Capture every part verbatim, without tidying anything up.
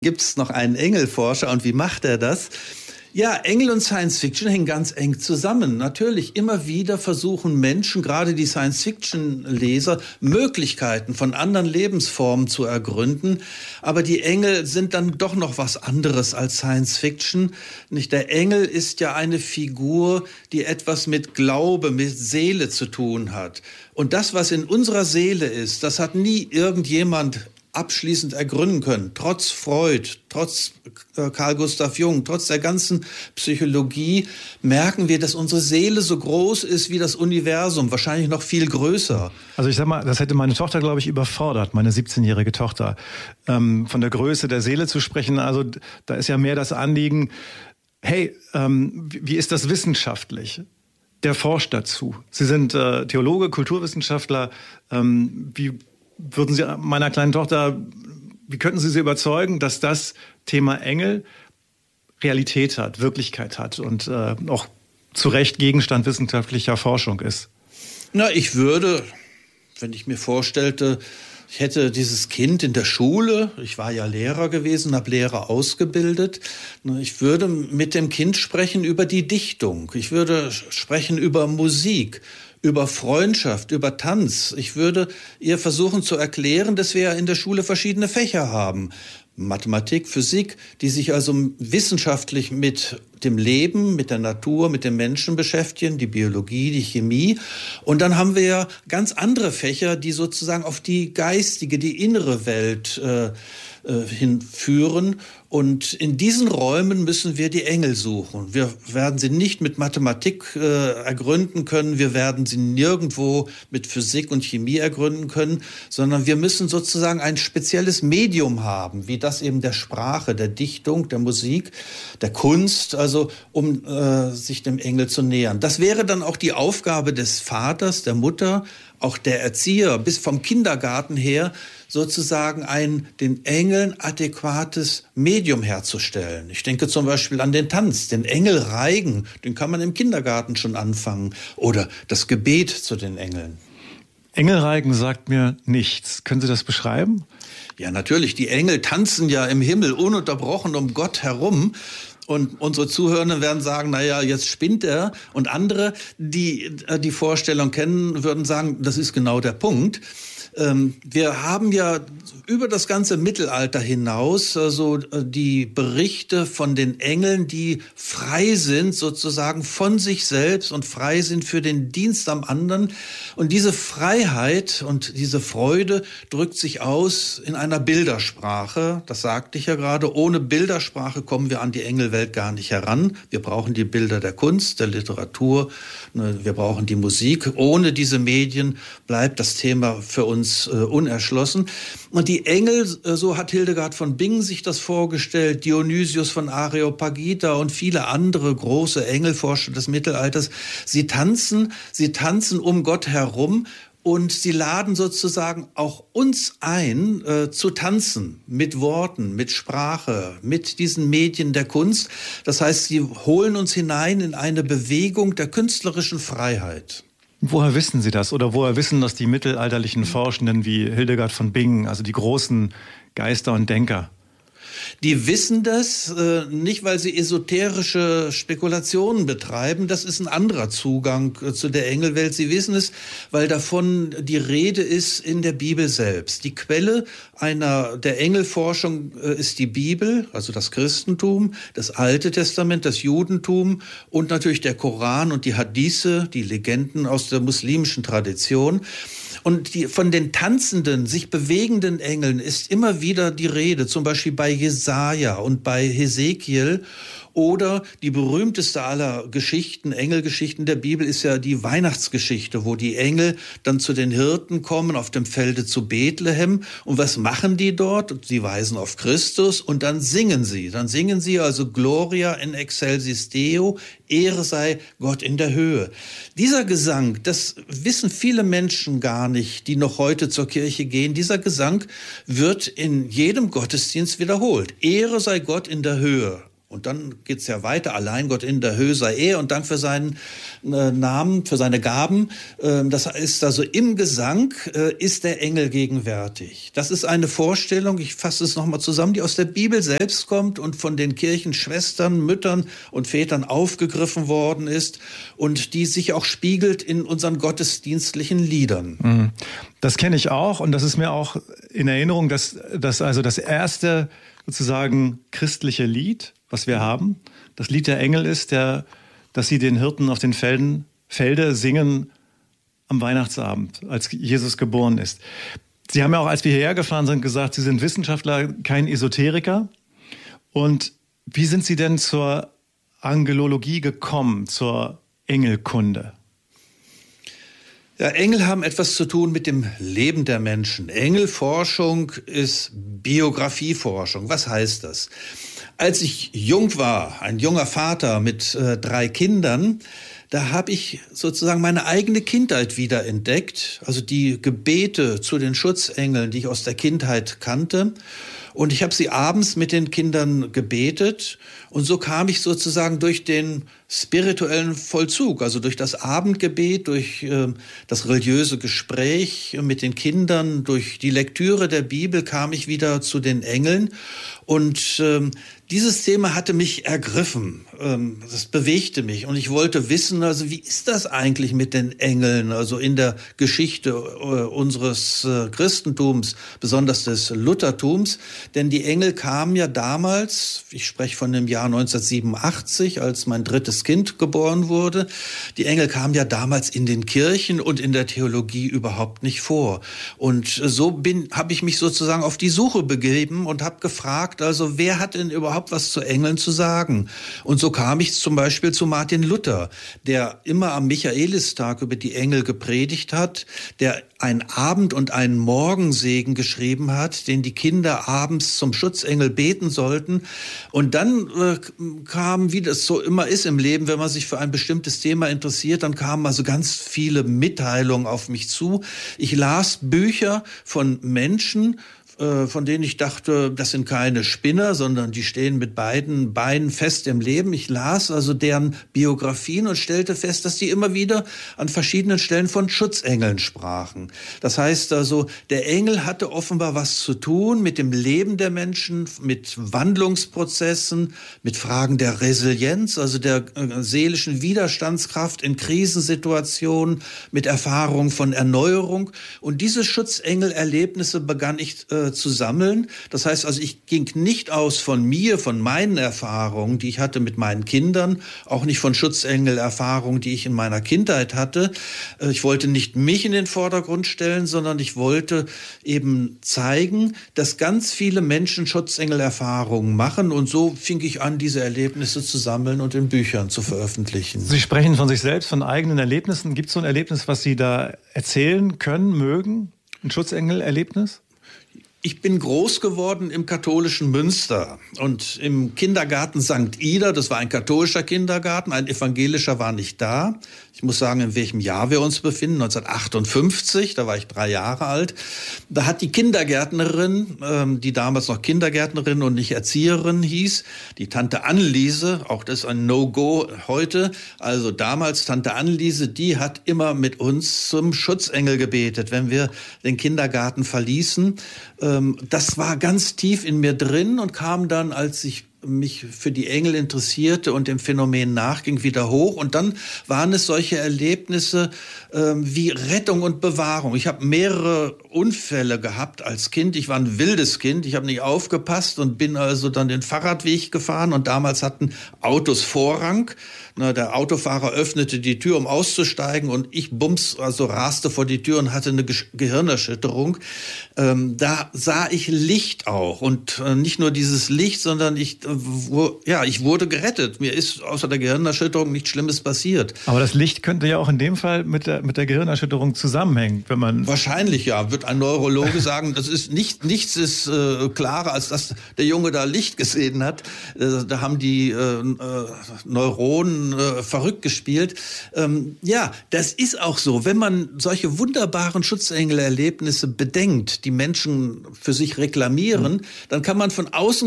Gibt es noch einen Engelforscher und wie macht er das? Ja, Engel und Science Fiction hängen ganz eng zusammen. Natürlich, immer wieder versuchen Menschen, gerade die Science-Fiction-Leser, Möglichkeiten von anderen Lebensformen zu ergründen. Aber die Engel sind dann doch noch was anderes als Science-Fiction. Nicht? Der Engel ist ja eine Figur, die etwas mit Glaube, mit Seele zu tun hat. Und das, was in unserer Seele ist, das hat nie irgendjemand abschließend ergründen können. Trotz Freud, trotz Carl Gustav Jung, trotz der ganzen Psychologie merken wir, dass unsere Seele so groß ist wie das Universum, wahrscheinlich noch viel größer. Also ich sag mal, das hätte meine Tochter, glaube ich, überfordert, meine siebzehnjährige Tochter, ähm, von der Größe der Seele zu sprechen. Also da ist ja mehr das Anliegen, hey, ähm, wie ist das wissenschaftlich? Der forscht dazu. Sie sind äh, Theologe, Kulturwissenschaftler. Ähm, wie würden Sie meiner kleinen Tochter, wie könnten Sie sie überzeugen, dass das Thema Engel Realität hat, Wirklichkeit hat und äh, auch zu Recht Gegenstand wissenschaftlicher Forschung ist? Na, ich würde, wenn ich mir vorstellte, ich hätte dieses Kind in der Schule, ich war ja Lehrer gewesen, habe Lehrer ausgebildet, ich würde mit dem Kind sprechen über die Dichtung, ich würde sprechen über Musik, über Freundschaft, über Tanz. Ich würde ihr versuchen zu erklären, dass wir ja in der Schule verschiedene Fächer haben. Mathematik, Physik, die sich also wissenschaftlich mit dem Leben, mit der Natur, mit den Menschen beschäftigen, die Biologie, die Chemie. Und dann haben wir ja ganz andere Fächer, die sozusagen auf die geistige, die innere Welt äh, hinführen. Und in diesen Räumen müssen wir die Engel suchen. Wir werden sie nicht mit Mathematik äh, ergründen können, wir werden sie nirgendwo mit Physik und Chemie ergründen können, sondern wir müssen sozusagen ein spezielles Medium haben, wie das eben der Sprache, der Dichtung, der Musik, der Kunst, also um äh, sich dem Engel zu nähern. Das wäre dann auch die Aufgabe des Vaters, der Mutter, auch der Erzieher, bis vom Kindergarten her, sozusagen ein den Engeln adäquates Medium herzustellen. Ich denke zum Beispiel an den Tanz, den Engelreigen, den kann man im Kindergarten schon anfangen. Oder das Gebet zu den Engeln. Engelreigen sagt mir nichts. Können Sie das beschreiben? Ja, natürlich. Die Engel tanzen ja im Himmel ununterbrochen um Gott herum. Und unsere Zuhörenden werden sagen, naja, jetzt spinnt er. Und andere, die die Vorstellung kennen, würden sagen, das ist genau der Punkt. Wir haben ja über das ganze Mittelalter hinaus also die Berichte von den Engeln, die frei sind sozusagen von sich selbst und frei sind für den Dienst am anderen. Und diese Freiheit und diese Freude drückt sich aus in einer Bildersprache. Das sagte ich ja gerade. Ohne Bildersprache kommen wir an die Engelwelt gar nicht heran. Wir brauchen die Bilder der Kunst, der Literatur. Wir brauchen die Musik. Ohne diese Medien bleibt das Thema für uns unerschlossen. Und die Engel, so hat Hildegard von Bingen sich das vorgestellt, Dionysius von Areopagita und viele andere große Engelforscher des Mittelalters, sie tanzen, sie tanzen um Gott herum und sie laden sozusagen auch uns ein, äh, zu tanzen mit Worten, mit Sprache, mit diesen Medien der Kunst. Das heißt, sie holen uns hinein in eine Bewegung der künstlerischen Freiheit. Woher wissen Sie das? Oder woher wissen das die mittelalterlichen Forschenden wie Hildegard von Bingen, also die großen Geister und Denker? Die wissen das äh, nicht, weil sie esoterische Spekulationen betreiben. Das ist ein anderer Zugang äh, zu der Engelwelt. Sie wissen es, weil davon die Rede ist in der Bibel selbst. Die Quelle einer der Engelforschung äh, ist die Bibel, also das Christentum, das Alte Testament, das Judentum und natürlich der Koran und die Hadithe, die Legenden aus der muslimischen Tradition. Und die, von den tanzenden, sich bewegenden Engeln ist immer wieder die Rede, zum Beispiel bei Jesaja und bei Hesekiel. Oder die berühmteste aller Geschichten, Engelgeschichten der Bibel, ist ja die Weihnachtsgeschichte, wo die Engel dann zu den Hirten kommen auf dem Felde zu Bethlehem. Und was machen die dort? Sie weisen auf Christus und dann singen sie. Dann singen sie also Gloria in excelsis Deo, Ehre sei Gott in der Höhe. Dieser Gesang, das wissen viele Menschen gar nicht, die noch heute zur Kirche gehen. Dieser Gesang wird in jedem Gottesdienst wiederholt. Ehre sei Gott in der Höhe. Und dann geht's ja weiter. Allein Gott in der Höhe sei er und Dank für seinen äh, Namen, für seine Gaben. Ähm, das ist also im Gesang äh, ist der Engel gegenwärtig. Das ist eine Vorstellung, ich fasse es nochmal zusammen, die aus der Bibel selbst kommt und von den Kirchenschwestern, Müttern und Vätern aufgegriffen worden ist und die sich auch spiegelt in unseren gottesdienstlichen Liedern. Das kenne ich auch und das ist mir auch in Erinnerung, dass, dass also das erste sozusagen christliche Lied, was wir haben, das Lied der Engel ist, der, dass sie den Hirten auf den Felden, Felde singen am Weihnachtsabend, als Jesus geboren ist. Sie haben ja auch, als wir hierher gefahren sind, gesagt, Sie sind Wissenschaftler, kein Esoteriker. Und wie sind Sie denn zur Angelologie gekommen, zur Engelkunde? Ja, Engel haben etwas zu tun mit dem Leben der Menschen. Engelforschung ist Biografieforschung. Was heißt das? Als ich jung war, ein junger Vater mit äh, drei Kindern, da habe ich sozusagen meine eigene Kindheit wiederentdeckt. Also die Gebete zu den Schutzengeln, die ich aus der Kindheit kannte. Und ich habe sie abends mit den Kindern gebetet. Und so kam ich sozusagen durch den spirituellen Vollzug, also durch das Abendgebet, durch äh, das religiöse Gespräch mit den Kindern, durch die Lektüre der Bibel kam ich wieder zu den Engeln. Und ähm, dieses Thema hatte mich ergriffen, ähm, das bewegte mich und ich wollte wissen, also wie ist das eigentlich mit den Engeln, also in der Geschichte äh, unseres äh, Christentums, besonders des Luthertums, denn die Engel kamen ja damals, ich spreche von dem Jahr neunzehnhundertsiebenundachtzig, als mein drittes Kind geboren wurde, die Engel kamen ja damals in den Kirchen und in der Theologie überhaupt nicht vor. Und so bin, habe ich mich sozusagen auf die Suche begeben und habe gefragt, also wer hat denn überhaupt was zu Engeln zu sagen? Und so kam ich zum Beispiel zu Martin Luther, der immer am Michaelistag über die Engel gepredigt hat, der einen Abend- und einen Morgensegen geschrieben hat, den die Kinder abends zum Schutzengel beten sollten. Und dann äh, kam, wie das so immer ist im Leben, wenn man sich für ein bestimmtes Thema interessiert, dann kamen also ganz viele Mitteilungen auf mich zu. Ich las Bücher von Menschen, von denen ich dachte, das sind keine Spinner, sondern die stehen mit beiden Beinen fest im Leben. Ich las also deren Biografien und stellte fest, dass die immer wieder an verschiedenen Stellen von Schutzengeln sprachen. Das heißt also, der Engel hatte offenbar was zu tun mit dem Leben der Menschen, mit Wandlungsprozessen, mit Fragen der Resilienz, also der äh, seelischen Widerstandskraft in Krisensituationen, mit Erfahrung von Erneuerung. Und diese Schutzengelerlebnisse begann ich äh, zu sammeln. Das heißt also, ich ging nicht aus von mir, von meinen Erfahrungen, die ich hatte mit meinen Kindern, auch nicht von Schutzengelerfahrungen, die ich in meiner Kindheit hatte. Ich wollte nicht mich in den Vordergrund stellen, sondern ich wollte eben zeigen, dass ganz viele Menschen Schutzengelerfahrungen machen. Und so fing ich an, diese Erlebnisse zu sammeln und in Büchern zu veröffentlichen. Sie sprechen von sich selbst, von eigenen Erlebnissen. Gibt es so ein Erlebnis, was Sie da erzählen können, mögen? Ein Schutzengelerlebnis? Ich bin groß geworden im katholischen Münster und im Kindergarten Sankt Ida, das war ein katholischer Kindergarten, ein evangelischer war nicht da. Ich muss sagen, in welchem Jahr wir uns befinden, neunzehnhundertachtundfünfzig, da war ich drei Jahre alt. Da hat die Kindergärtnerin, ähm, die damals noch Kindergärtnerin und nicht Erzieherin hieß, die Tante Anneliese, auch das ist ein No-Go heute, also damals Tante Anneliese, die hat immer mit uns zum Schutzengel gebetet, wenn wir den Kindergarten verließen. Ähm, das war ganz tief in mir drin und kam dann, als ich mich für die Engel interessierte und dem Phänomen nachging, wieder hoch. Und dann waren es solche Erlebnisse ähm, wie Rettung und Bewahrung. Ich habe mehrere Unfälle gehabt als Kind. Ich war ein wildes Kind. Ich habe nicht aufgepasst und bin also dann den Fahrradweg gefahren. Und damals hatten Autos Vorrang. Na, der Autofahrer öffnete die Tür, um auszusteigen. Und ich bums, also raste vor die Tür und hatte eine Ge- Gehirnerschütterung. Ähm, da sah ich Licht auch. Und äh, nicht nur dieses Licht, sondern ich Wo, ja, ich wurde gerettet. Mir ist außer der Gehirnerschütterung nichts Schlimmes passiert. Aber das Licht könnte ja auch in dem Fall mit der, mit der Gehirnerschütterung zusammenhängen, wenn man... Wahrscheinlich, ja. Wird ein Neurologe sagen, das ist nicht, nichts ist äh, klarer, als dass der Junge da Licht gesehen hat. Äh, da haben die äh, äh, Neuronen äh, verrückt gespielt. Ähm, ja, das ist auch so. Wenn man solche wunderbaren Schutzengelerlebnisse bedenkt, die Menschen für sich reklamieren, mhm. dann kann man von außen gest-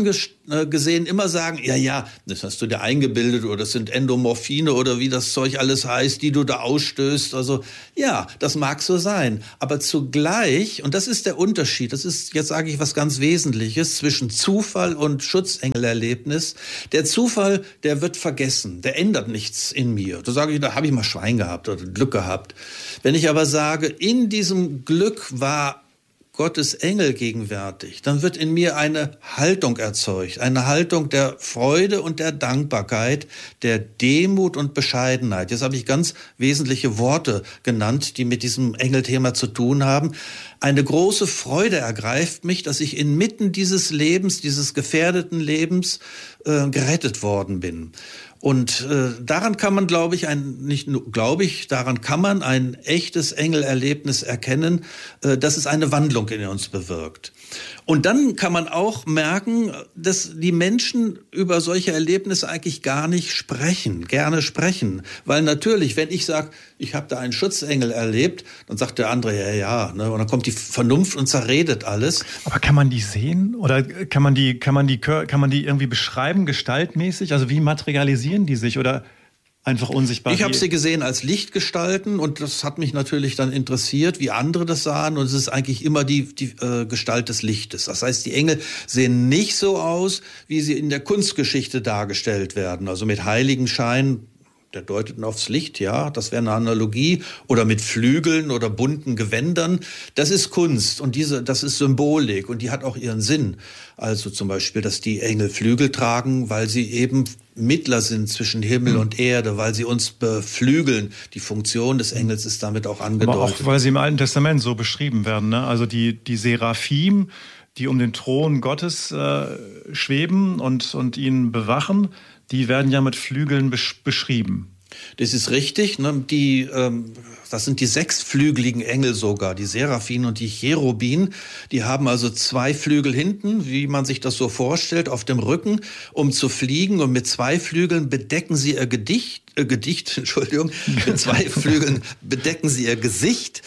äh, gesehen immer sagen, ja, ja, das hast du dir eingebildet oder das sind Endomorphine oder wie das Zeug alles heißt, die du da ausstößt. Also ja, das mag so sein. Aber zugleich, und das ist der Unterschied, das ist, jetzt sage ich was ganz Wesentliches, zwischen Zufall und Schutzengelerlebnis. Der Zufall, der wird vergessen, der ändert nichts in mir. Da sage ich, da habe ich mal Schwein gehabt oder Glück gehabt. Wenn ich aber sage, in diesem Glück war Gottes Engel gegenwärtig, dann wird in mir eine Haltung erzeugt, eine Haltung der Freude und der Dankbarkeit, der Demut und Bescheidenheit. Jetzt habe ich ganz wesentliche Worte genannt, die mit diesem Engelthema zu tun haben. Eine große Freude ergreift mich, dass ich inmitten dieses Lebens, dieses gefährdeten Lebens, äh, gerettet worden bin. Und äh, daran kann man, glaube ich, ein, nicht nur, glaube ich, daran kann man ein echtes Engelerlebnis erkennen, äh, dass es eine Wandlung in uns bewirkt. Und dann kann man auch merken, dass die Menschen über solche Erlebnisse eigentlich gar nicht sprechen, gerne sprechen. Weil natürlich, wenn ich sage, ich habe da einen Schutzengel erlebt, dann sagt der andere, ja, ja. Ne? Und dann kommt die Vernunft und zerredet alles. Aber kann man die sehen? Oder kann man die, kann man die, kann man die irgendwie beschreiben, gestaltmäßig? Also wie materialisieren die sich? Oder einfach unsichtbar? Ich habe sie gesehen als Lichtgestalten und das hat mich natürlich dann interessiert, wie andere das sahen. Und es ist eigentlich immer die, die äh, Gestalt des Lichtes. Das heißt, die Engel sehen nicht so aus, wie sie in der Kunstgeschichte dargestellt werden. Also mit Heiligenschein, der deutet aufs Licht, ja, das wäre eine Analogie. Oder mit Flügeln oder bunten Gewändern. Das ist Kunst und diese, das ist Symbolik und die hat auch ihren Sinn. Also zum Beispiel, dass die Engel Flügel tragen, weil sie eben Mittler sind zwischen Himmel und Erde, weil sie uns beflügeln. Die Funktion des Engels ist damit auch angedeutet. Aber auch, weil sie im Alten Testament so beschrieben werden, ne? Also die, die Seraphim, die um den Thron Gottes äh, schweben und, und ihn bewachen, die werden ja mit Flügeln besch- beschrieben. Das ist richtig. Ne? Die, ähm, das sind die sechsflügeligen Engel sogar, die Seraphim und die Cherubim. Die haben also zwei Flügel hinten, wie man sich das so vorstellt, auf dem Rücken, um zu fliegen. Und mit zwei Flügeln bedecken sie ihr Gedicht, äh, Gedicht, Entschuldigung, mit zwei Flügeln bedecken sie ihr Gesicht.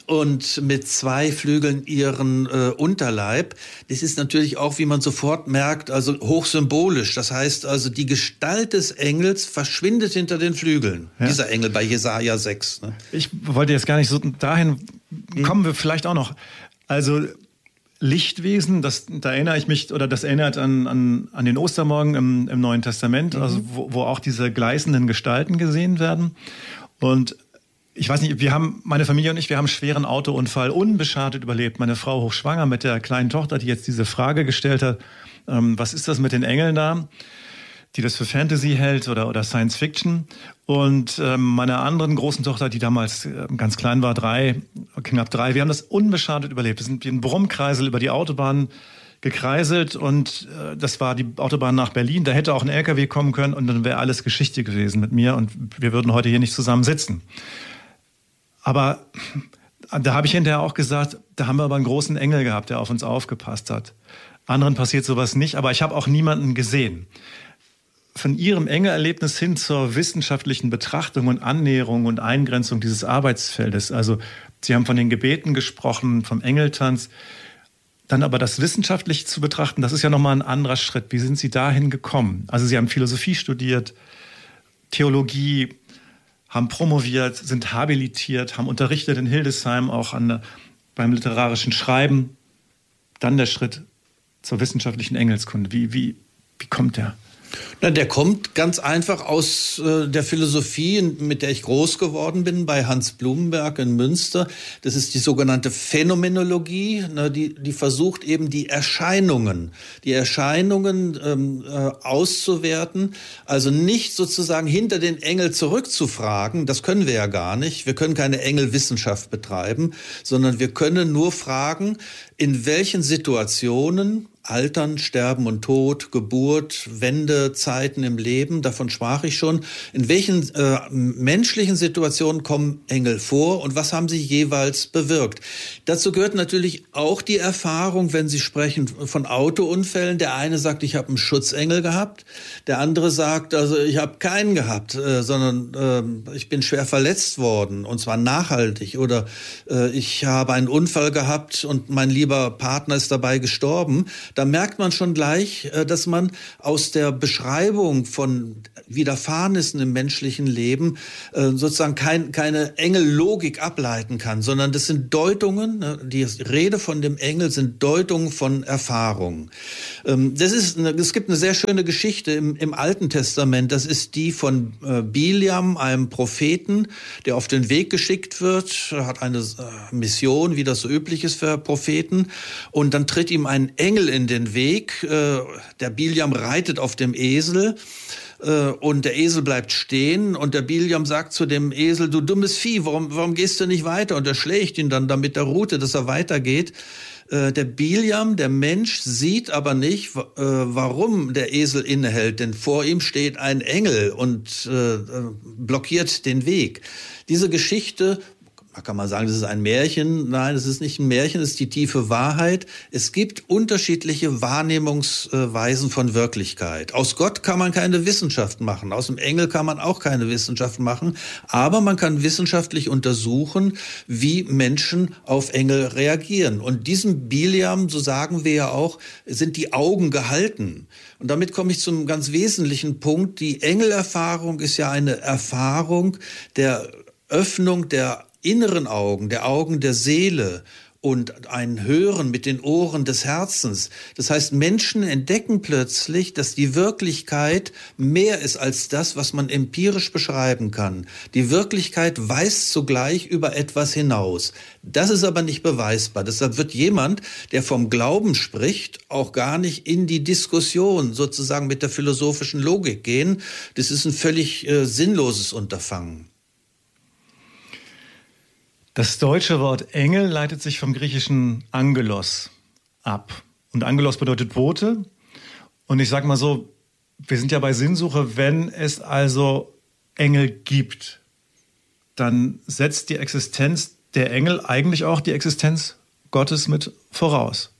Und mit zwei Flügeln ihren äh, Unterleib. Das ist natürlich auch, wie man sofort merkt, also hochsymbolisch. Das heißt also, die Gestalt des Engels verschwindet hinter den Flügeln. Ja. Dieser Engel bei Jesaja sechs. Ne? Ich wollte jetzt gar nicht so dahin, kommen wir vielleicht auch noch. Also Lichtwesen, das, da erinnere ich mich, oder das erinnert an, an, an den Ostermorgen im, im Neuen Testament, mhm. also wo, wo auch diese gleißenden Gestalten gesehen werden. Und ich weiß nicht, wir haben, meine Familie und ich, wir haben einen schweren Autounfall unbeschadet überlebt. Meine Frau hochschwanger mit der kleinen Tochter, die jetzt diese Frage gestellt hat, ähm, was ist das mit den Engeln da, die das für Fantasy hält oder, oder Science Fiction. Und ähm, meine anderen großen Tochter, die damals äh, ganz klein war, drei, knapp drei, wir haben das unbeschadet überlebt. Wir sind wie ein Brummkreisel über die Autobahn gekreiselt und äh, das war die Autobahn nach Berlin. Da hätte auch ein L K W kommen können und dann wäre alles Geschichte gewesen mit mir und wir würden heute hier nicht zusammen sitzen. Aber da habe ich hinterher auch gesagt, da haben wir aber einen großen Engel gehabt, der auf uns aufgepasst hat. Anderen passiert sowas nicht, aber ich habe auch niemanden gesehen. Von Ihrem Engelerlebnis hin zur wissenschaftlichen Betrachtung und Annäherung und Eingrenzung dieses Arbeitsfeldes. Also Sie haben von den Gebeten gesprochen, vom Engeltanz. Dann aber das wissenschaftlich zu betrachten, das ist ja nochmal ein anderer Schritt. Wie sind Sie dahin gekommen? Also Sie haben Philosophie studiert, Theologie, haben promoviert, sind habilitiert, haben unterrichtet in Hildesheim, auch an, beim literarischen Schreiben. Dann der Schritt zur wissenschaftlichen Engelskunde. Wie, wie, wie kommt der? Na, der kommt ganz einfach aus äh, der Philosophie, mit der ich groß geworden bin, bei Hans Blumenberg in Münster. Das ist die sogenannte Phänomenologie, ne, die, die versucht eben die Erscheinungen, die Erscheinungen ähm, äh, auszuwerten. Also nicht sozusagen hinter den Engel zurückzufragen, das können wir ja gar nicht. Wir können keine Engelwissenschaft betreiben, sondern wir können nur fragen, in welchen Situationen Altern, Sterben und Tod, Geburt, Wendezeiten im Leben, davon sprach ich schon. In welchen äh, menschlichen Situationen kommen Engel vor und was haben sie jeweils bewirkt? Dazu gehört natürlich auch die Erfahrung, wenn Sie sprechen von Autounfällen. Der eine sagt, ich habe einen Schutzengel gehabt. Der andere sagt, also ich habe keinen gehabt, äh, sondern äh, ich bin schwer verletzt worden und zwar nachhaltig. Oder äh, ich habe einen Unfall gehabt und mein lieber Partner ist dabei gestorben. da merkt man schon gleich, dass man aus der Beschreibung von Widerfahrnissen im menschlichen Leben sozusagen kein, keine Engellogik ableiten kann, sondern das sind Deutungen, die Rede von dem Engel sind Deutungen von Erfahrungen. Das ist, es gibt eine sehr schöne Geschichte im, im Alten Testament, das ist die von Biliam, einem Propheten, der auf den Weg geschickt wird, hat eine Mission, wie das so üblich ist für Propheten, und dann tritt ihm ein Engel in den Weg. Der Biliam reitet auf dem Esel und der Esel bleibt stehen und der Biliam sagt zu dem Esel, du dummes Vieh, warum, warum gehst du nicht weiter? Und er schlägt ihn dann damit der Rute, dass er weitergeht. Der Biliam, der Mensch, sieht aber nicht, warum der Esel innehält, denn vor ihm steht ein Engel und blockiert den Weg. Diese Geschichte, da kann man sagen, das ist ein Märchen. Nein, es ist nicht ein Märchen, es ist die tiefe Wahrheit. Es gibt unterschiedliche Wahrnehmungsweisen von Wirklichkeit. Aus Gott kann man keine Wissenschaft machen, aus dem Engel kann man auch keine Wissenschaft machen, aber man kann wissenschaftlich untersuchen, wie Menschen auf Engel reagieren. Und diesem Biliam, so sagen wir ja auch, sind die Augen gehalten. Und damit komme ich zum ganz wesentlichen Punkt. Die Engelerfahrung ist ja eine Erfahrung der Öffnung der inneren Augen, der Augen der Seele und ein Hören mit den Ohren des Herzens. Das heißt, Menschen entdecken plötzlich, dass die Wirklichkeit mehr ist als das, was man empirisch beschreiben kann. Die Wirklichkeit weist zugleich über etwas hinaus. Das ist aber nicht beweisbar. Deshalb wird jemand, der vom Glauben spricht, auch gar nicht in die Diskussion sozusagen mit der philosophischen Logik gehen. Das ist ein völlig äh, sinnloses Unterfangen. Das deutsche Wort Engel leitet sich vom griechischen Angelos ab. Und Angelos bedeutet Bote. Und ich sage mal so, wir sind ja bei Sinnsuche, wenn es also Engel gibt, dann setzt die Existenz der Engel eigentlich auch die Existenz Gottes mit voraus.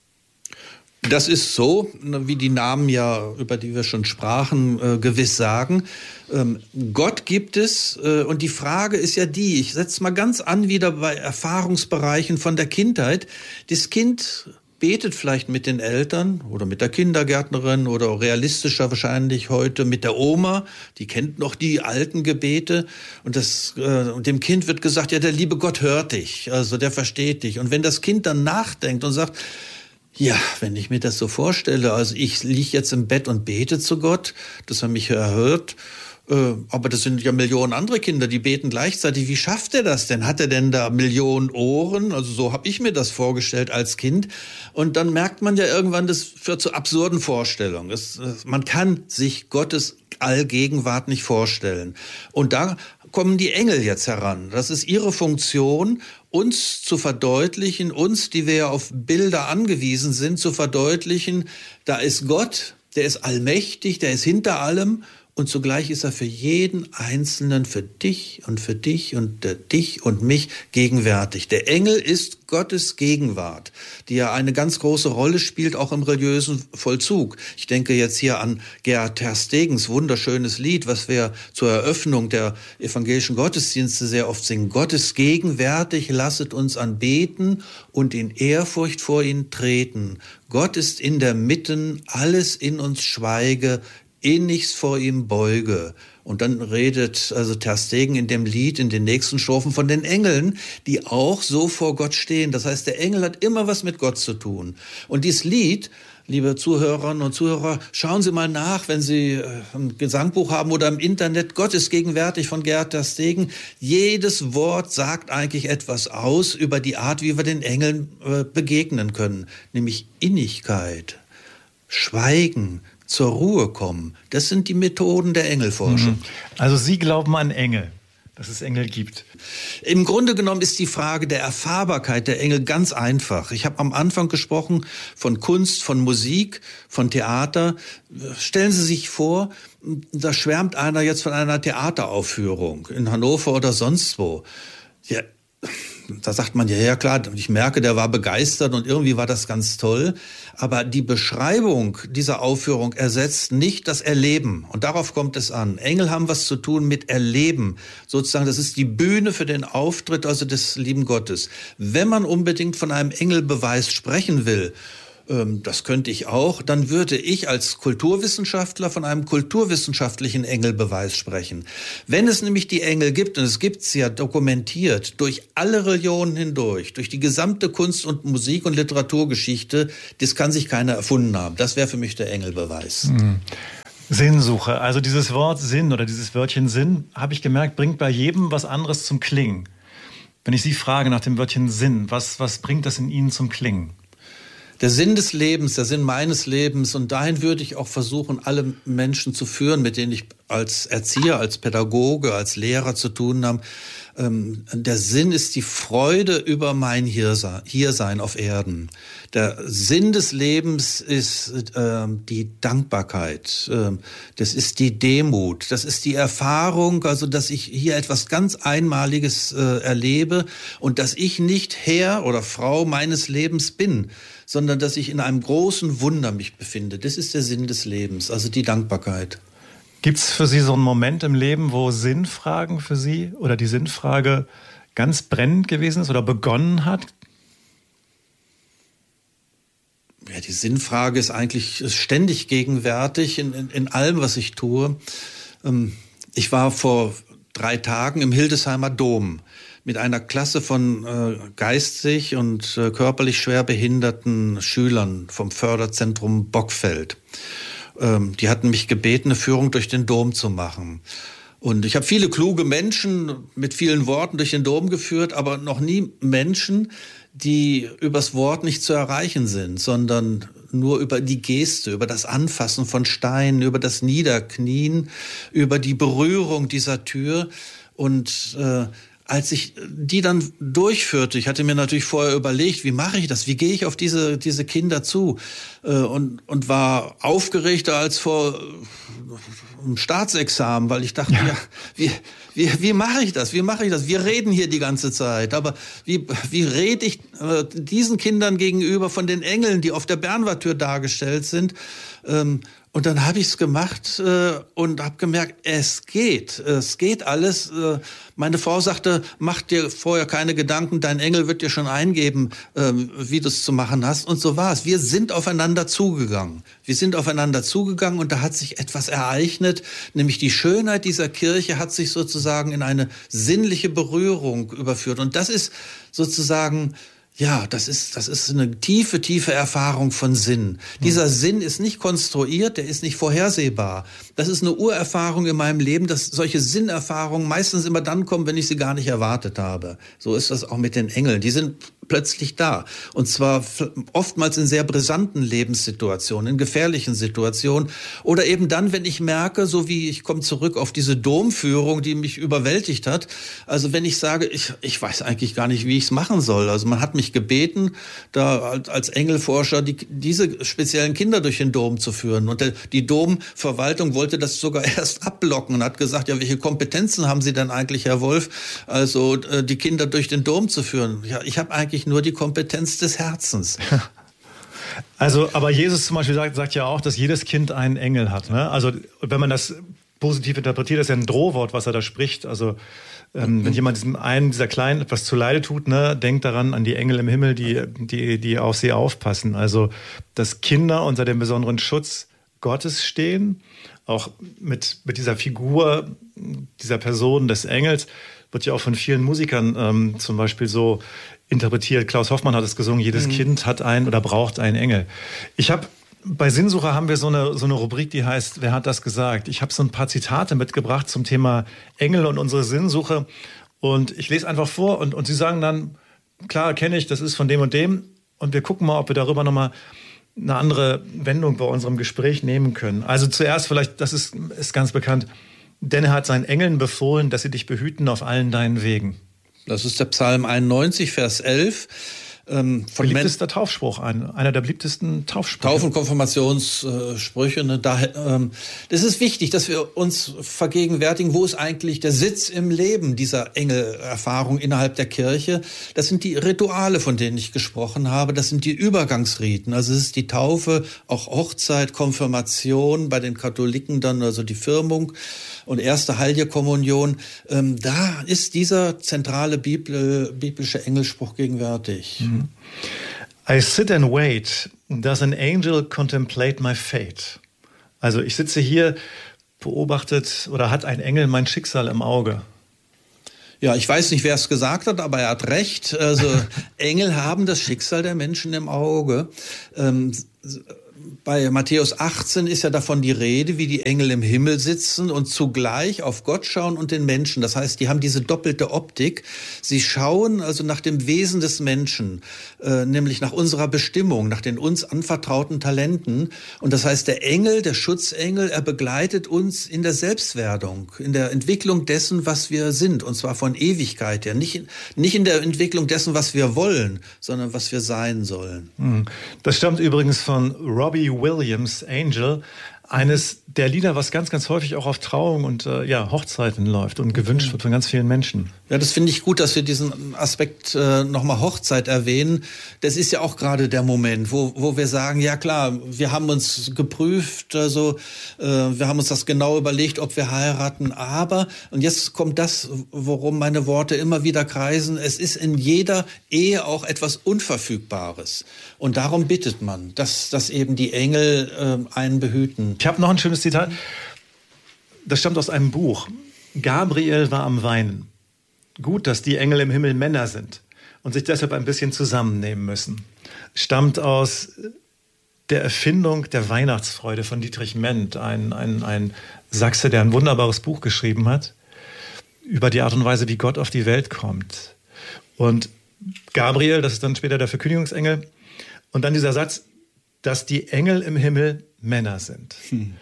Das ist so, wie die Namen ja, über die wir schon sprachen, äh, gewiss sagen. Ähm, Gott gibt es äh, und die Frage ist ja die, ich setze mal ganz an wieder bei Erfahrungsbereichen von der Kindheit. Das Kind betet vielleicht mit den Eltern oder mit der Kindergärtnerin oder realistischer wahrscheinlich heute mit der Oma, die kennt noch die alten Gebete und das, äh, und dem Kind wird gesagt, ja, der liebe Gott hört dich, also der versteht dich. Und wenn das Kind dann nachdenkt und sagt, ja, wenn ich mir das so vorstelle, also ich liege jetzt im Bett und bete zu Gott, dass er mich erhört, äh, aber das sind ja Millionen andere Kinder, die beten gleichzeitig. Wie schafft er das denn? Hat er denn da Millionen Ohren? Also so habe ich mir das vorgestellt als Kind. Und dann merkt man ja irgendwann, das führt zu absurden Vorstellungen. Es, es, man kann sich Gottes Allgegenwart nicht vorstellen. Und da kommen die Engel jetzt heran. Das ist ihre Funktion, uns zu verdeutlichen, uns, die wir ja auf Bilder angewiesen sind, zu verdeutlichen, da ist Gott, der ist allmächtig, der ist hinter allem und zugleich ist er für jeden Einzelnen, für dich und für dich und der, dich und mich gegenwärtig. Der Engel ist Gottes Gegenwart, die ja eine ganz große Rolle spielt, auch im religiösen Vollzug. Ich denke jetzt hier an Gerhard Terstegens wunderschönes Lied, was wir zur Eröffnung der evangelischen Gottesdienste sehr oft singen. Gott ist gegenwärtig, lasset uns anbeten und in Ehrfurcht vor ihn treten. Gott ist in der Mitten, alles in uns schweige, innigst vor ihm beuge. Und dann redet also Terstegen in dem Lied, in den nächsten Strophen von den Engeln, die auch so vor Gott stehen. Das heißt, der Engel hat immer was mit Gott zu tun. Und dieses Lied, liebe Zuhörerinnen und Zuhörer, schauen Sie mal nach, wenn Sie ein Gesangbuch haben oder im Internet, Gott ist gegenwärtig von Gerhard Terstegen. Jedes Wort sagt eigentlich etwas aus über die Art, wie wir den Engeln begegnen können, nämlich Innigkeit, Schweigen, zur Ruhe kommen. Das sind die Methoden der Engelforschung. Also Sie glauben an Engel, dass es Engel gibt? Im Grunde genommen ist die Frage der Erfahrbarkeit der Engel ganz einfach. Ich habe am Anfang gesprochen von Kunst, von Musik, von Theater. Stellen Sie sich vor, da schwärmt einer jetzt von einer Theateraufführung in Hannover oder sonst wo. Ja, da sagt man, ja, ja klar, ich merke, der war begeistert und irgendwie war das ganz toll. Aber die Beschreibung dieser Aufführung ersetzt nicht das Erleben. Und darauf kommt es an. Engel haben was zu tun mit Erleben. Sozusagen, das ist die Bühne für den Auftritt, also des lieben Gottes. Wenn man unbedingt von einem Engelbeweis sprechen will, das könnte ich auch, dann würde ich als Kulturwissenschaftler von einem kulturwissenschaftlichen Engelbeweis sprechen. Wenn es nämlich die Engel gibt, und es gibt sie ja dokumentiert, durch alle Religionen hindurch, durch die gesamte Kunst- und Musik- und Literaturgeschichte, das kann sich keiner erfunden haben. Das wäre für mich der Engelbeweis. Mhm. Sinnsuche, also dieses Wort Sinn oder dieses Wörtchen Sinn, habe ich gemerkt, bringt bei jedem was anderes zum Klingen. Wenn ich Sie frage nach dem Wörtchen Sinn, was, was bringt das in Ihnen zum Klingen? Der Sinn des Lebens, der Sinn meines Lebens, und dahin würde ich auch versuchen, alle Menschen zu führen, mit denen ich als Erzieher, als Pädagoge, als Lehrer zu tun habe. Ähm, der Sinn ist die Freude über mein Hiersein auf Erden. Der Sinn des Lebens ist äh, die Dankbarkeit, äh, das ist die Demut, das ist die Erfahrung, also dass ich hier etwas ganz Einmaliges äh, erlebe und dass ich nicht Herr oder Frau meines Lebens bin, sondern dass ich in einem großen Wunder mich befinde. Das ist der Sinn des Lebens, also die Dankbarkeit. Gibt es für Sie so einen Moment im Leben, wo Sinnfragen für Sie oder die Sinnfrage ganz brennend gewesen ist oder begonnen hat? Ja, die Sinnfrage ist eigentlich ständig gegenwärtig in, in, in allem, was ich tue. Ich war vor drei Tagen im Hildesheimer Dom mit einer Klasse von äh, geistig und äh, körperlich schwer behinderten Schülern vom Förderzentrum Bockfeld. Ähm, die hatten mich gebeten, eine Führung durch den Dom zu machen. Und ich habe viele kluge Menschen mit vielen Worten durch den Dom geführt, aber noch nie Menschen, die übers Wort nicht zu erreichen sind, sondern nur über die Geste, über das Anfassen von Steinen, über das Niederknien, über die Berührung dieser Tür. Und äh, als ich die dann durchführte, ich hatte mir natürlich vorher überlegt, wie mache ich das, wie gehe ich auf diese diese Kinder zu, äh, und und war aufgeregter als vor einem Staatsexamen, weil ich dachte, ja, ja wie wie wie mache ich das, wie mache ich das? Wir reden hier die ganze Zeit, aber wie wie rede ich äh, diesen Kindern gegenüber von den Engeln, die auf der Bernwartür dargestellt sind? Ähm, Und dann habe ich es gemacht äh, und habe gemerkt, es geht, es geht alles. Äh, meine Frau sagte, mach dir vorher keine Gedanken, dein Engel wird dir schon eingeben, äh, wie du es zu machen hast. Und so war es. Wir sind aufeinander zugegangen. Wir sind aufeinander zugegangen und da hat sich etwas ereignet, nämlich die Schönheit dieser Kirche hat sich sozusagen in eine sinnliche Berührung überführt. Und das ist sozusagen... Ja, das ist, das ist eine tiefe, tiefe Erfahrung von Sinn. Dieser mhm. Sinn ist nicht konstruiert, der ist nicht vorhersehbar. Das ist eine Urerfahrung in meinem Leben, dass solche Sinnerfahrungen meistens immer dann kommen, wenn ich sie gar nicht erwartet habe. So ist das auch mit den Engeln. Die sind plötzlich da. Und zwar oftmals in sehr brisanten Lebenssituationen, in gefährlichen Situationen. Oder eben dann, wenn ich merke, so wie ich komme zurück auf diese Domführung, die mich überwältigt hat. Also wenn ich sage, ich, ich weiß eigentlich gar nicht, wie ich es machen soll. Also man hat mich gebeten, da als Engelforscher die, diese speziellen Kinder durch den Dom zu führen. Und der, die Domverwaltung wollte das sogar erst abblocken und hat gesagt, ja, welche Kompetenzen haben Sie denn eigentlich, Herr Wolf, also die Kinder durch den Dom zu führen? Ja, ich habe eigentlich nur die Kompetenz des Herzens. Also, aber Jesus zum Beispiel sagt, sagt ja auch, dass jedes Kind einen Engel hat. Ne? Also, wenn man das positiv interpretiert, das ist ja ein Drohwort, was er da spricht. Also, ähm, mhm. wenn jemand diesem einen dieser Kleinen etwas zuleide tut, ne, denkt daran an die Engel im Himmel, die, die, die auf sie aufpassen. Also, dass Kinder unter dem besonderen Schutz Gottes stehen, auch mit, mit dieser Figur, dieser Person des Engels, wird ja auch von vielen Musikern ähm, zum Beispiel so interpretiert. Klaus Hoffmann hat es gesungen, jedes mhm. Kind hat einen oder braucht einen Engel. Ich habe bei Sinnsucher haben wir so eine, so eine Rubrik, die heißt, wer hat das gesagt? Ich habe so ein paar Zitate mitgebracht zum Thema Engel und unsere Sinnsuche. Und ich lese einfach vor und, und Sie sagen dann, klar, kenne ich, das ist von dem und dem. Und wir gucken mal, ob wir darüber nochmal eine andere Wendung bei unserem Gespräch nehmen können. Also zuerst vielleicht, das ist, ist ganz bekannt, denn er hat seinen Engeln befohlen, dass sie dich behüten auf allen deinen Wegen. Das ist der Psalm einundneunzig, Vers elf. Ähm, von beliebtester Taufspruch, ein, einer der beliebtesten Taufsprüche. Tauf- und Konfirmationssprüche. Ne? Da, ähm, das ist wichtig, dass wir uns vergegenwärtigen, wo ist eigentlich der Sitz im Leben dieser Engelerfahrung innerhalb der Kirche. Das sind die Rituale, von denen ich gesprochen habe. Das sind die Übergangsriten. Also es ist die Taufe, auch Hochzeit, Konfirmation, bei den Katholiken dann also die Firmung und erste Heilige Kommunion. Ähm, da ist dieser zentrale Bibel, biblische Engelspruch gegenwärtig. Mhm. I sit and wait. Does an angel contemplate my fate? Also ich sitze hier, beobachtet oder hat ein Engel mein Schicksal im Auge? Ja, ich weiß nicht, wer es gesagt hat, aber er hat recht. Also Engel haben das Schicksal der Menschen im Auge. Ähm, Bei Matthäus achtzehn ist ja davon die Rede, wie die Engel im Himmel sitzen und zugleich auf Gott schauen und den Menschen. Das heißt, die haben diese doppelte Optik. Sie schauen also nach dem Wesen des Menschen, äh, nämlich nach unserer Bestimmung, nach den uns anvertrauten Talenten. Und das heißt, der Engel, der Schutzengel, er begleitet uns in der Selbstwerdung, in der Entwicklung dessen, was wir sind, und zwar von Ewigkeit her. Nicht, nicht in der Entwicklung dessen, was wir wollen, sondern was wir sein sollen. Das stammt übrigens von Robbie Williams, Angel, eines der Lieder, was ganz, ganz häufig auch auf Trauung und äh, ja, Hochzeiten läuft und gewünscht wird von ganz vielen Menschen. Ja, das finde ich gut, dass wir diesen Aspekt äh, nochmal Hochzeit erwähnen. Das ist ja auch gerade der Moment, wo, wo wir sagen, ja klar, wir haben uns geprüft, also äh, wir haben uns das genau überlegt, ob wir heiraten, aber, und jetzt kommt das, worum meine Worte immer wieder kreisen, es ist in jeder Ehe auch etwas Unverfügbares. Und darum bittet man, dass, dass eben die Engel äh, einen behüten. Ich habe noch ein schönes Zitat. Das stammt aus einem Buch. Gabriel war am Weinen. Gut, dass die Engel im Himmel Männer sind und sich deshalb ein bisschen zusammennehmen müssen. Stammt aus der Erfindung der Weihnachtsfreude von Dietrich Ment, ein, ein, ein Sachse, der ein wunderbares Buch geschrieben hat über die Art und Weise, wie Gott auf die Welt kommt. Und Gabriel, das ist dann später der Verkündigungsengel, und dann dieser Satz, dass die Engel im Himmel Männer sind. Hm.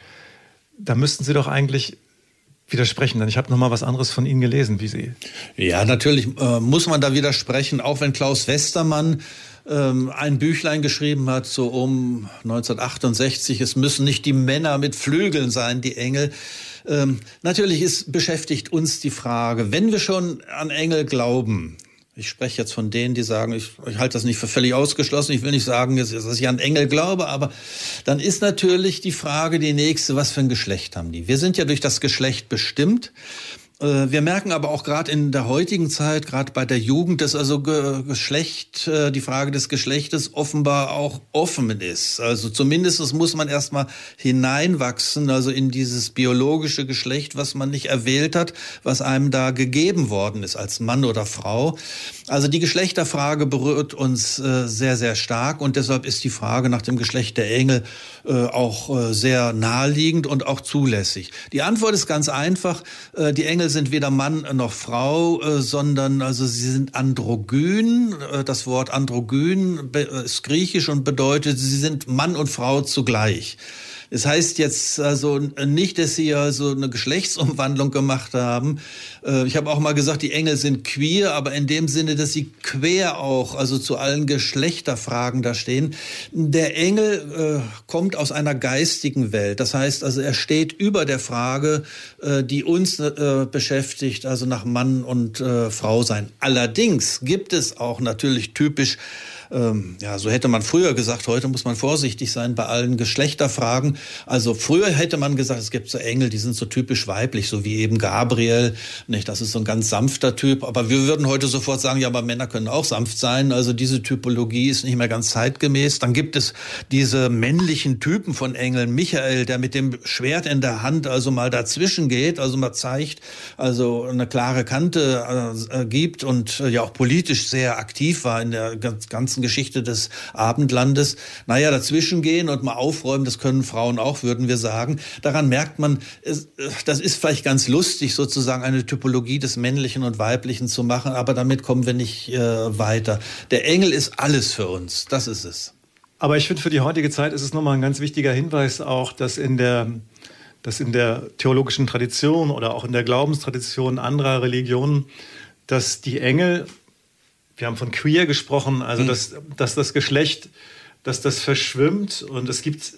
Da müssten Sie doch eigentlich widersprechen, denn ich habe noch mal was anderes von Ihnen gelesen, wie Sie. Ja, natürlich äh, muss man da widersprechen, auch wenn Klaus Westermann ähm, ein Büchlein geschrieben hat, so um neunzehnhundertachtundsechzig, es müssen nicht die Männer mit Flügeln sein, die Engel. Ähm, natürlich ist, beschäftigt uns die Frage, wenn wir schon an Engel glauben, ich spreche jetzt von denen, die sagen, ich, ich halte das nicht für völlig ausgeschlossen. Ich will nicht sagen, dass ich an Engel glaube, aber dann ist natürlich die Frage die nächste, was für ein Geschlecht haben die? Wir sind ja durch das Geschlecht bestimmt. Wir merken aber auch gerade in der heutigen Zeit, gerade bei der Jugend, dass also Geschlecht, die Frage des Geschlechtes offenbar auch offen ist. Also zumindest muss man erstmal hineinwachsen, also in dieses biologische Geschlecht, was man nicht erwählt hat, was einem da gegeben worden ist als Mann oder Frau. Also die Geschlechterfrage berührt uns sehr, sehr stark und deshalb ist die Frage nach dem Geschlecht der Engel auch sehr naheliegend und auch zulässig. Die Antwort ist ganz einfach, die Engel sind weder Mann noch Frau, äh, sondern also sie sind androgyn. Äh, das Wort androgyn ist griechisch und bedeutet, sie sind Mann und Frau zugleich. Das heißt jetzt also nicht, dass sie also eine Geschlechtsumwandlung gemacht haben. Ich habe auch mal gesagt, die Engel sind queer, aber in dem Sinne, dass sie quer auch, also zu allen Geschlechterfragen da stehen. Der Engel äh, kommt aus einer geistigen Welt. Das heißt also, er steht über der Frage, äh, die uns äh, beschäftigt, also nach Mann und äh, Frau sein. Allerdings gibt es auch natürlich typisch, ähm, ja, so hätte man früher gesagt, heute muss man vorsichtig sein bei allen Geschlechterfragen. Also früher hätte man gesagt, es gibt so Engel, die sind so typisch weiblich, so wie eben Gabriel, nicht? Das ist so ein ganz sanfter Typ. Aber wir würden heute sofort sagen, ja, aber Männer können auch sanft sein. Also diese Typologie ist nicht mehr ganz zeitgemäß. Dann gibt es diese männlichen Typen von Engeln. Michael, der mit dem Schwert in der Hand also mal dazwischen geht, also mal zeigt, also eine klare Kante äh, gibt und äh, ja auch politisch sehr aktiv war in der ganzen Geschichte des Abendlandes. Naja, dazwischen gehen und mal aufräumen, das können Frauen auch, würden wir sagen. Daran merkt man, das ist vielleicht ganz lustig, sozusagen eine Typologie des Männlichen und Weiblichen zu machen, aber damit kommen wir nicht äh, weiter. Der Engel ist alles für uns, das ist es. Aber ich finde, für die heutige Zeit ist es nochmal ein ganz wichtiger Hinweis auch, dass in der, dass in der theologischen Tradition oder auch in der Glaubenstradition anderer Religionen, dass die Engel, wir haben von queer gesprochen, also mhm. dass, dass das Geschlecht, dass das verschwimmt und es gibt,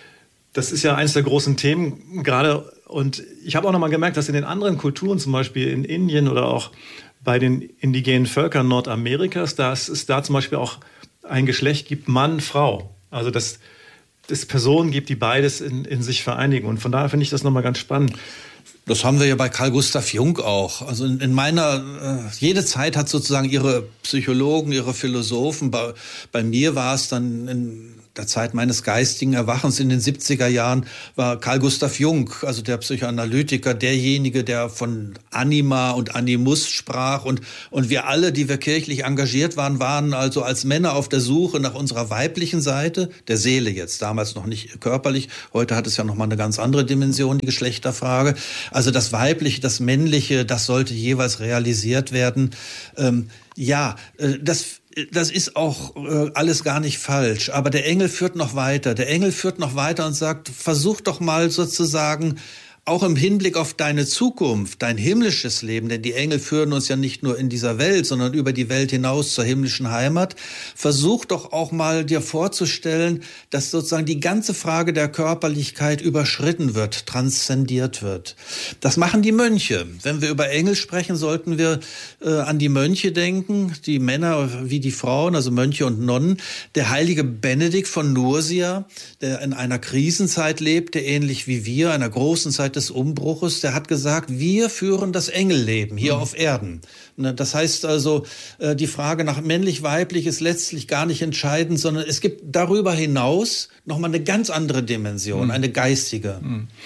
das ist ja eines der großen Themen gerade. Und ich habe auch noch mal gemerkt, dass in den anderen Kulturen, zum Beispiel in Indien oder auch bei den indigenen Völkern Nordamerikas, dass es da zum Beispiel auch ein Geschlecht gibt, Mann, Frau. Also dass es Personen gibt, die beides in, in sich vereinigen. Und von daher finde ich das noch mal ganz spannend. Das haben wir ja bei Carl Gustav Jung auch. Also in, in meiner, äh, jede Zeit hat sozusagen ihre Psychologen, ihre Philosophen. Bei, bei mir war es dann in der Zeit meines geistigen Erwachens in den siebziger Jahren war Carl Gustav Jung, also der Psychoanalytiker, derjenige, der von Anima und Animus sprach. Und, und wir alle, die wir kirchlich engagiert waren, waren also als Männer auf der Suche nach unserer weiblichen Seite, der Seele jetzt, damals noch nicht körperlich. Heute hat es ja nochmal eine ganz andere Dimension, die Geschlechterfrage. Also das Weibliche, das Männliche, das sollte jeweils realisiert werden. Ähm, ja, äh, das Das ist auch äh, alles gar nicht falsch, aber der Engel führt noch weiter. Der Engel führt noch weiter und sagt, versuch doch mal sozusagen auch im Hinblick auf deine Zukunft, dein himmlisches Leben, denn die Engel führen uns ja nicht nur in dieser Welt, sondern über die Welt hinaus zur himmlischen Heimat. Versuch doch auch mal dir vorzustellen, dass sozusagen die ganze Frage der Körperlichkeit überschritten wird, transzendiert wird. Das machen die Mönche. Wenn wir über Engel sprechen, sollten wir äh, an die Mönche denken, die Männer wie die Frauen, also Mönche und Nonnen. Der heilige Benedikt von Nursia, der in einer Krisenzeit lebte, ähnlich wie wir, einer großen Zeit des Umbruches, der hat gesagt, wir führen das Engelleben hier mhm. auf Erden. Das heißt also, die Frage nach männlich-weiblich ist letztlich gar nicht entscheidend, sondern es gibt darüber hinaus nochmal eine ganz andere Dimension, mhm. eine geistige.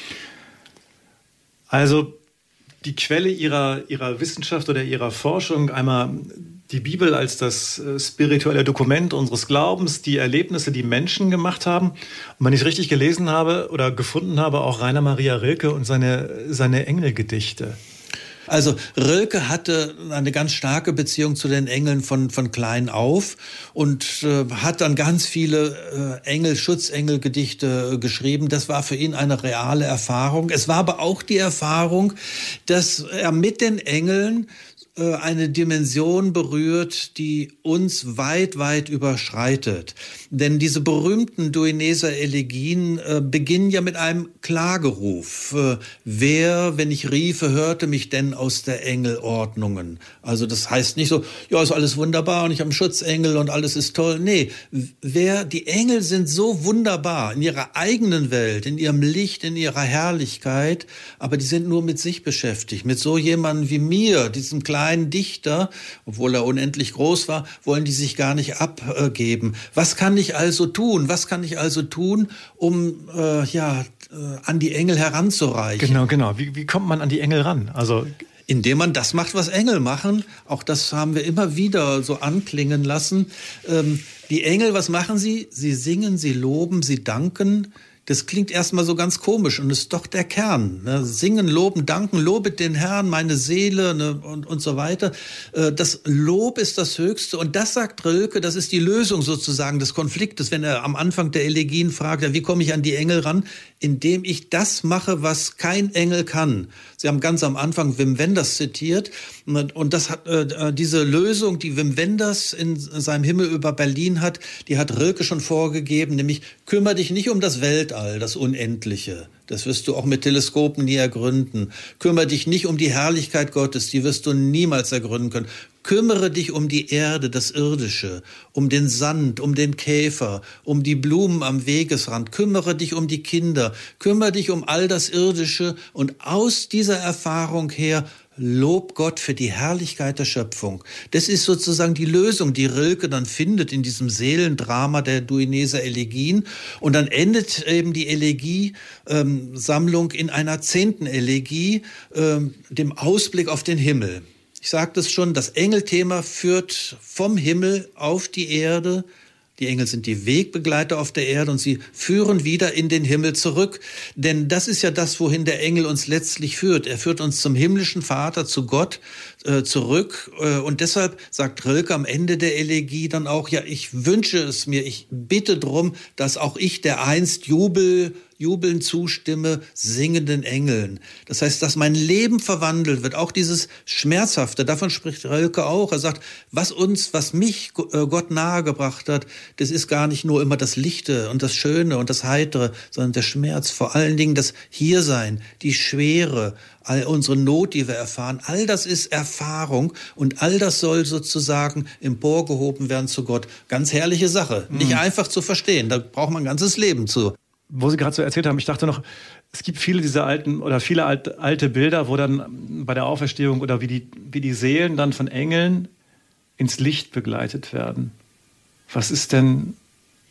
Also die Quelle ihrer, ihrer Wissenschaft oder ihrer Forschung, einmal die Bibel als das spirituelle Dokument unseres Glaubens, die Erlebnisse, die Menschen gemacht haben. Und wenn ich es richtig gelesen habe oder gefunden habe, auch Rainer Maria Rilke und seine, seine Engelgedichte. Also Rilke hatte eine ganz starke Beziehung zu den Engeln von, von klein auf und äh, hat dann ganz viele äh, Engel, Schutzengelgedichte äh, geschrieben. Das war für ihn eine reale Erfahrung. Es war aber auch die Erfahrung, dass er mit den Engeln eine Dimension berührt, die uns weit, weit überschreitet. Denn diese berühmten Duineser Elegien äh, beginnen ja mit einem Klageruf. Äh, wer, wenn ich riefe, hörte mich denn aus der Engelordnungen? Also das heißt nicht so, ja, ist alles wunderbar und ich habe einen Schutzengel und alles ist toll. Nee, wer, die Engel sind so wunderbar in ihrer eigenen Welt, in ihrem Licht, in ihrer Herrlichkeit, aber die sind nur mit sich beschäftigt. Mit so jemandem wie mir, diesem kleinen kleinen Dichter, obwohl er unendlich groß war, wollen die sich gar nicht abgeben. Was kann ich also tun? Was kann ich also tun, um äh, ja, äh, an die Engel heranzureichen? Genau, genau. Wie, wie kommt man an die Engel ran? Also indem man das macht, was Engel machen. Auch das haben wir immer wieder so anklingen lassen. Ähm, die Engel, was machen sie? Sie singen, sie loben, sie danken. Das klingt erstmal so ganz komisch und ist doch der Kern. Ne? Singen, loben, danken, lobet den Herrn, meine Seele, ne? und, und so weiter. Das Lob ist das Höchste und das sagt Rilke, das ist die Lösung sozusagen des Konfliktes, wenn er am Anfang der Elegien fragt, ja, wie komme ich an die Engel ran? Indem ich das mache, was kein Engel kann. Sie haben ganz am Anfang Wim Wenders zitiert und das hat, äh, diese Lösung, die Wim Wenders in seinem Himmel über Berlin hat, die hat Rilke schon vorgegeben, nämlich kümmere dich nicht um das Weltall, das Unendliche. Das wirst du auch mit Teleskopen nie ergründen. Kümmere dich nicht um die Herrlichkeit Gottes, die wirst du niemals ergründen können. Kümmere dich um die Erde, das Irdische, um den Sand, um den Käfer, um die Blumen am Wegesrand. Kümmere dich um die Kinder, kümmere dich um all das Irdische und aus dieser Erfahrung her Lob Gott für die Herrlichkeit der Schöpfung. Das ist sozusagen die Lösung, die Rilke dann findet in diesem Seelendrama der Duineser Elegien. Und dann endet eben die Elegie-Sammlung in einer zehnten Elegie, äh, dem Ausblick auf den Himmel. Ich sagte es schon, das Engelthema führt vom Himmel auf die Erde. Die Engel sind die Wegbegleiter auf der Erde und sie führen wieder in den Himmel zurück. Denn das ist ja das, wohin der Engel uns letztlich führt. Er führt uns zum himmlischen Vater, zu Gott äh, zurück. Äh, und deshalb sagt Rilke am Ende der Elegie dann auch, ja, ich wünsche es mir, ich bitte drum, dass auch ich der einst Jubel jubeln zustimme singenden Engeln. Das heißt, dass mein Leben verwandelt wird, auch dieses Schmerzhafte, davon spricht Rilke auch. Er sagt, was uns, was mich Gott nahegebracht hat, das ist gar nicht nur immer das Lichte und das Schöne und das Heitere, sondern der Schmerz, vor allen Dingen das Hiersein, die Schwere, all unsere Not, die wir erfahren, all das ist Erfahrung und all das soll sozusagen emporgehoben werden zu Gott. Ganz herrliche Sache, mhm. nicht einfach zu verstehen, da braucht man ein ganzes Leben zu. Wo Sie gerade so erzählt haben, ich dachte noch, es gibt viele dieser alten oder viele alte, alte Bilder, wo dann bei der Auferstehung oder wie die, wie die Seelen dann von Engeln ins Licht begleitet werden. Was ist denn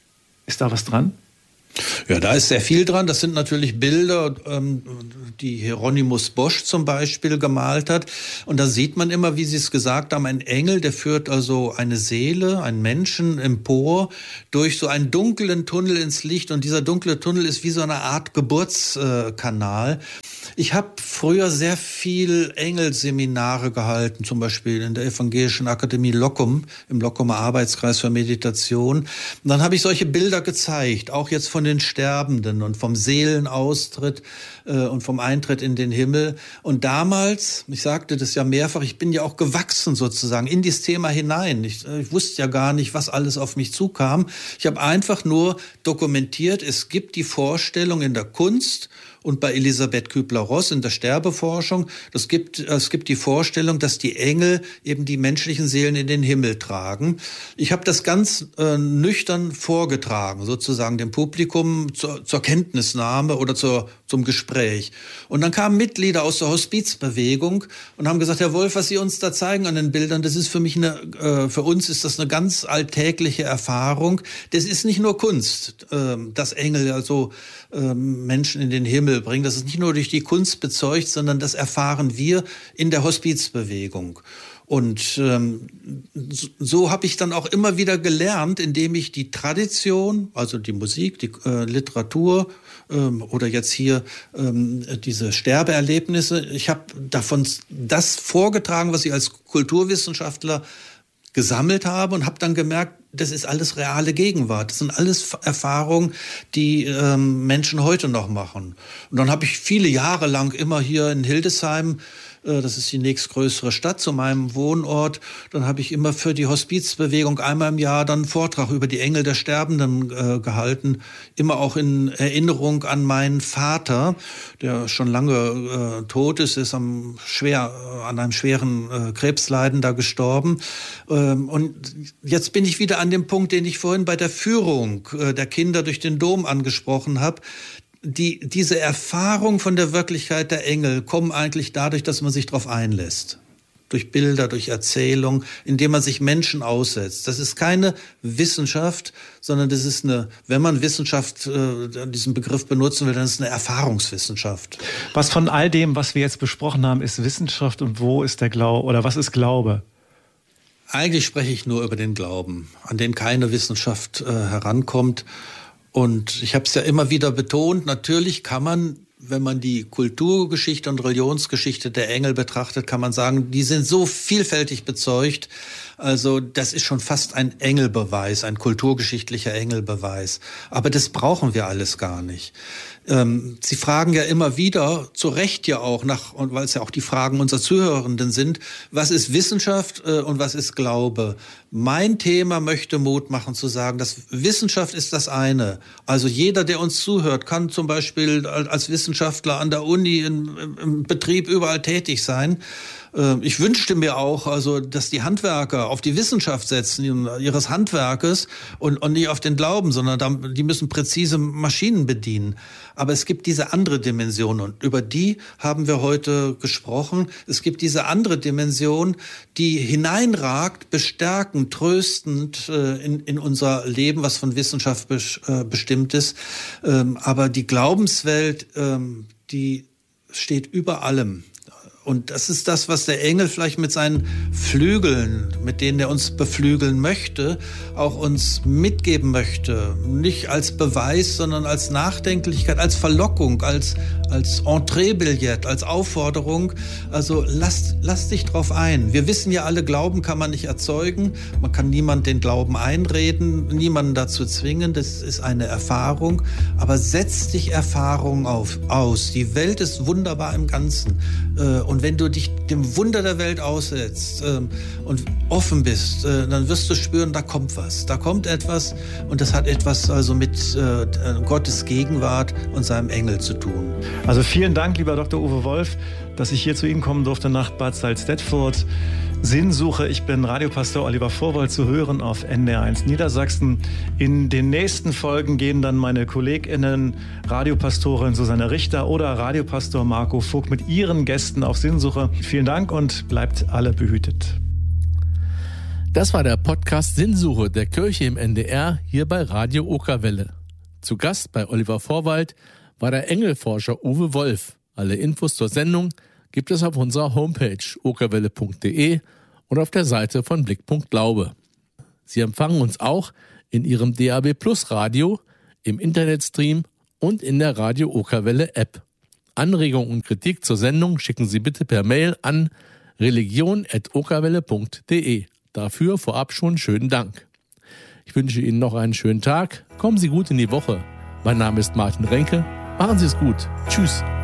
Ist da was dran? Ja, da ist sehr viel dran. Das sind natürlich Bilder, ähm, die Hieronymus Bosch zum Beispiel gemalt hat. Und da sieht man immer, wie Sie es gesagt haben, ein Engel, der führt also eine Seele, einen Menschen empor durch so einen dunklen Tunnel ins Licht. Und dieser dunkle Tunnel ist wie so eine Art Geburtskanal. Ich habe früher sehr viel Engelseminare gehalten, zum Beispiel in der Evangelischen Akademie Locum, im Lockumer Arbeitskreis für Meditation. Und dann habe ich solche Bilder gezeigt, auch jetzt von den Sterbenden und vom Seelenaustritt äh, und vom Eintritt in den Himmel. Und damals, ich sagte das ja mehrfach, ich bin ja auch gewachsen sozusagen in dieses Thema hinein. Ich, ich wusste ja gar nicht, was alles auf mich zukam. Ich habe einfach nur dokumentiert, es gibt die Vorstellung in der Kunst und bei Elisabeth Kübler-Ross in der Sterbeforschung, das gibt, es gibt die Vorstellung, dass die Engel eben die menschlichen Seelen in den Himmel tragen. Ich habe das ganz äh, nüchtern vorgetragen, sozusagen dem Publikum zur, zur Kenntnisnahme oder zur, zum Gespräch. Und dann kamen Mitglieder aus der Hospizbewegung und haben gesagt, Herr Wolf, was Sie uns da zeigen an den Bildern, das ist für mich eine, äh, für uns ist das eine ganz alltägliche Erfahrung. Das ist nicht nur Kunst, äh, dass Engel also äh, Menschen in den Himmel bringen. Das ist nicht nur durch die Kunst bezeugt, sondern das erfahren wir in der Hospizbewegung. Und ähm, so, so habe ich dann auch immer wieder gelernt, indem ich die Tradition, also die Musik, die äh, Literatur ähm, oder jetzt hier ähm, diese Sterbeerlebnisse, ich habe davon das vorgetragen, was ich als Kulturwissenschaftler gesammelt habe und habe dann gemerkt, das ist alles reale Gegenwart. Das sind alles Erfahrungen, die ähm, Menschen heute noch machen. Und dann habe ich viele Jahre lang immer hier in Hildesheim, äh, das ist die nächstgrößere Stadt zu meinem Wohnort, dann habe ich immer für die Hospizbewegung einmal im Jahr dann einen Vortrag über die Engel der Sterbenden äh, gehalten. Immer auch in Erinnerung an meinen Vater, der schon lange äh, tot ist, ist am schwer, äh, an einem schweren äh, Krebsleiden da gestorben. Ähm, und jetzt bin ich wieder an dem Punkt, den ich vorhin bei der Führung äh, der Kinder durch den Dom angesprochen habe. Die, diese Erfahrung von der Wirklichkeit der Engel kommen eigentlich dadurch, dass man sich darauf einlässt. Durch Bilder, durch Erzählung, indem man sich Menschen aussetzt. Das ist keine Wissenschaft, sondern das ist eine, wenn man Wissenschaft, äh, diesen Begriff benutzen will, dann ist es eine Erfahrungswissenschaft. Was von all dem, was wir jetzt besprochen haben, ist Wissenschaft und wo ist der Glaube oder was ist Glaube? Eigentlich spreche ich nur über den Glauben, an den keine Wissenschaft äh, herankommt. Und ich habe es ja immer wieder betont, natürlich kann man, wenn man die Kulturgeschichte und Religionsgeschichte der Engel betrachtet, kann man sagen, die sind so vielfältig bezeugt. Also das ist schon fast ein Engelbeweis, ein kulturgeschichtlicher Engelbeweis. Aber das brauchen wir alles gar nicht. Ähm, Sie fragen ja immer wieder, zu Recht ja auch, nach, und weil es ja auch die Fragen unserer Zuhörenden sind, was ist Wissenschaft äh, und was ist Glaube? Mein Thema möchte Mut machen zu sagen, dass Wissenschaft ist das eine. Also jeder, der uns zuhört, kann zum Beispiel als Wissenschaftler an der Uni, im, im Betrieb überall tätig sein. Ich wünschte mir auch, also, dass die Handwerker auf die Wissenschaft setzen ihres Handwerkes und, und nicht auf den Glauben, sondern die müssen präzise Maschinen bedienen. Aber es gibt diese andere Dimension und über die haben wir heute gesprochen. Es gibt diese andere Dimension, die hineinragt, bestärkend, tröstend in, in unser Leben, was von Wissenschaft bestimmt ist. Aber die Glaubenswelt, die steht über allem. Und das ist das, was der Engel vielleicht mit seinen Flügeln, mit denen er uns beflügeln möchte, auch uns mitgeben möchte. Nicht als Beweis, sondern als Nachdenklichkeit, als Verlockung, als, als Entreebillett, als Aufforderung. Also lass, lass dich drauf ein. Wir wissen ja alle, Glauben kann man nicht erzeugen. Man kann niemand den Glauben einreden, niemanden dazu zwingen. Das ist eine Erfahrung. Aber setz dich Erfahrung auf, aus. Die Welt ist wunderbar im Ganzen. Und wenn du dich dem Wunder der Welt aussetzt äh, und offen bist, äh, dann wirst du spüren, da kommt was. Da kommt etwas und das hat etwas also mit äh, Gottes Gegenwart und seinem Engel zu tun. Also vielen Dank, lieber Doktor Uwe Wolf, dass ich hier zu Ihnen kommen durfte nach Bad Salzdetfurt. Sinnsuche, ich bin Radiopastor Oliver Vorwald, zu hören auf N D R eins Niedersachsen. In den nächsten Folgen gehen dann meine KollegInnen, Radiopastorin Susanne Richter oder Radiopastor Marco Vogt mit ihren Gästen auf Sinnsuche. Vielen Dank und bleibt alle behütet. Das war der Podcast Sinnsuche der Kirche im N D R hier bei Radio Okerwelle. Zu Gast bei Oliver Vorwald war der Engelforscher Uwe Wolf. Alle Infos zur Sendung gibt es auf unserer Homepage okerwelle punkt de und auf der Seite von Blickpunkt Glaube. Sie empfangen uns auch in Ihrem D A B Plus Radio, im Internetstream und in der Radio Okerwelle App. Anregungen und Kritik zur Sendung schicken Sie bitte per Mail an religion at okerwelle punkt de. Dafür vorab schon schönen Dank. Ich wünsche Ihnen noch einen schönen Tag. Kommen Sie gut in die Woche. Mein Name ist Martin Renke. Machen Sie es gut. Tschüss.